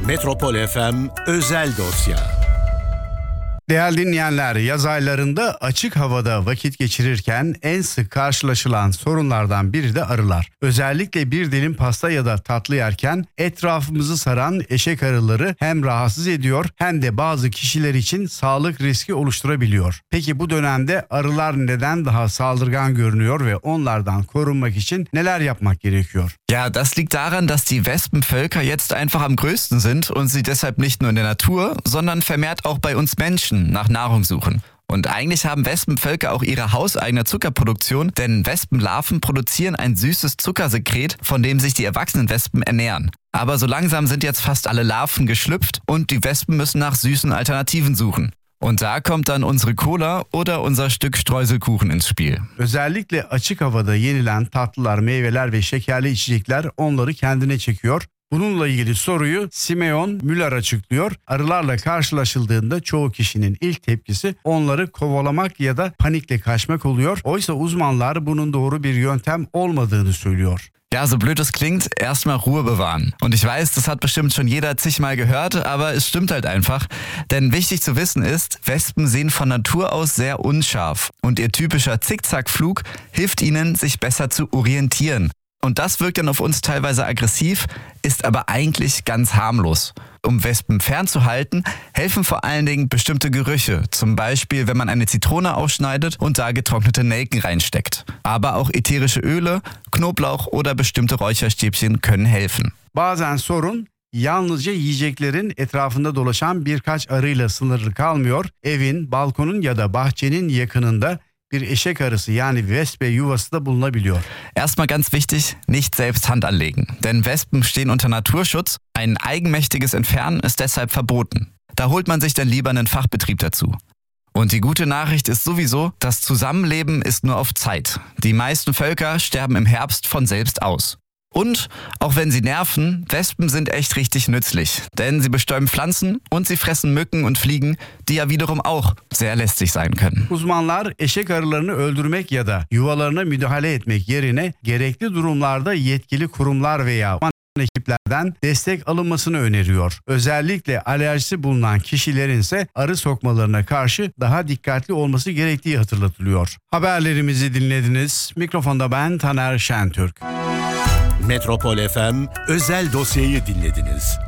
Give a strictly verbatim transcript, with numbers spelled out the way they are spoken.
Metropol F M Özel Dosya. Değerli dinleyenler, yaz aylarında açık havada vakit geçirirken en sık karşılaşılan sorunlardan biri de arılar. Özellikle bir dilim pasta ya da tatlı yerken etrafımızı saran eşek arıları hem rahatsız ediyor hem de bazı kişiler için sağlık riski oluşturabiliyor. Peki bu dönemde arılar neden daha saldırgan görünüyor ve onlardan korunmak için neler yapmak gerekiyor? Ja, das liegt daran, dass die Wespenvölker jetzt einfach am größten sind und sie deshalb nicht nur in der Natur, sondern vermehrt auch bei uns Menschen nach Nahrung suchen. Und eigentlich haben Wespenvölker auch ihre hauseigene Zuckerproduktion, denn Wespenlarven produzieren ein süßes Zuckersekret, von dem sich die erwachsenen Wespen ernähren. Aber so langsam sind jetzt fast alle Larven geschlüpft und die Wespen müssen nach süßen Alternativen suchen. Und da kommt dann unsere Cola oder unser Stück Streuselkuchen ins Spiel. Özellikle açık havada yenilen tatlılar, meyveler ve şekerli içecekler onları kendine çekiyor. Bununla ilgili soruyu Simeon Müller açıklıyor. Arılarla karşılaşıldığında çoğu kişinin ilk tepkisi onları kovalamak ya da panikle kaçmak oluyor. Oysa uzmanlar bunun doğru bir yöntem olmadığını söylüyor. Ja, so blöd es klingt, erstmal Ruhe bewahren. Und ich weiß, das hat bestimmt schon jeder zigmal gehört, aber es stimmt halt einfach. Denn wichtig zu wissen ist, Wespen sehen von Natur aus sehr unscharf. Und ihr typischer Zickzackflug hilft ihnen, sich besser zu orientieren. Und das wirkt dann auf uns teilweise aggressiv, ist aber eigentlich ganz harmlos. Um Wespen fernzuhalten, helfen vor allen Dingen bestimmte Gerüche. Zum Beispiel, wenn man eine Zitrone ausschneidet und da getrocknete Nelken reinsteckt. Aber auch ätherische Öle, Knoblauch oder bestimmte Räucherstäbchen können helfen. Bazen sorun yalnızca yiyeceklerin etrafında dolaşan birkaç arıyla sınırlı kalmıyor. Evin, balkonun ya da bahçenin yakınında bir eşek arısı yani Wespe yuvası da bulunabiliyor. Erstmal ganz wichtig, nicht selbst Hand anlegen. Denn Wespen stehen unter Naturschutz. Ein eigenmächtiges Entfernen ist deshalb verboten. Da holt man sich dann lieber einen Fachbetrieb dazu. Und die gute Nachricht ist sowieso, das Zusammenleben ist nur auf Zeit. Die meisten Völker sterben im Herbst von selbst aus. Und, auch wenn sie nerven, Wespen sind echt richtig nützlich. Denn sie bestäuben Pflanzen und sie fressen Mücken und Fliegen, die ja wiederum auch sehr lästig sein können. Uzmanlar eşek arılarını öldürmek ya da yuvalarına müdahale etmek yerine gerekli durumlarda yetkili kurumlar veya ekiplerden destek alınmasını öneriyor. Özellikle alerjisi bulunan kişilerin ise arı sokmalarına karşı daha dikkatli olması gerektiği hatırlatılıyor. Haberlerimizi dinlediniz. Mikrofonda ben Taner Şentürk. Metropol F M Özel Dosya'yı dinlediniz.